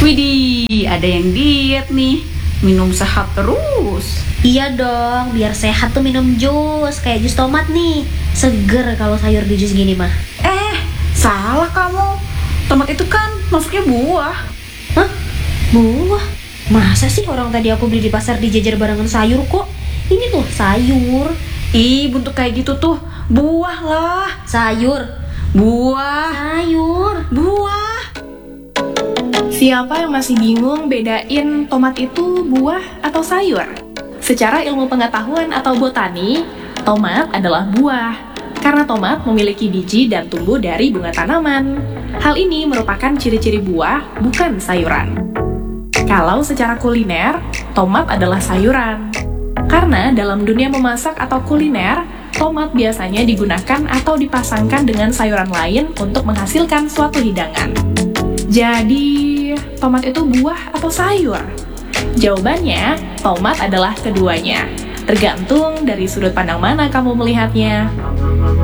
Widih, ada yang diet nih. Minum sehat terus. Iya dong, biar sehat tuh minum jus, kayak jus tomat nih. Seger kalau sayur di jus gini mah. Salah kamu. Tomat itu kan masuknya buah. Hah? Buah? Masa sih orang tadi aku beli di pasar dijejer barengan sayur kok? Ini tuh sayur. Ih, bentuk kayak gitu tuh buah lah. Sayur. Buah. Sayur. Buah. Siapa yang masih bingung bedain tomat itu buah atau sayur? Secara ilmu pengetahuan atau botani, tomat adalah buah. Karena tomat memiliki biji dan tumbuh dari bunga tanaman. Hal ini merupakan ciri-ciri buah, bukan sayuran. Kalau secara kuliner, tomat adalah sayuran. Karena dalam dunia memasak atau kuliner, tomat biasanya digunakan atau dipasangkan dengan sayuran lain untuk menghasilkan suatu hidangan. Jadi, tomat itu buah atau sayur? Jawabannya, tomat adalah keduanya. Tergantung dari sudut pandang mana kamu melihatnya.